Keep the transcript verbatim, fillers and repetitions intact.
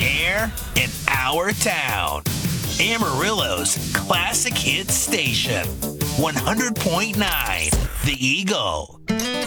air in our town. Amarillo's classic hit station, one hundred point nine The Eagle.